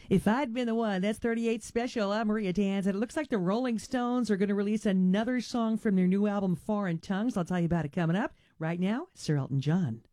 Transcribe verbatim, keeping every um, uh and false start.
If I'd Been the One, that's thirty-eight Special. I'm Maria Danz, and it looks like the Rolling Stones are going to release another song from their new album, Foreign Tongues. I'll tell you about it coming up. Right now, Sir Elton John.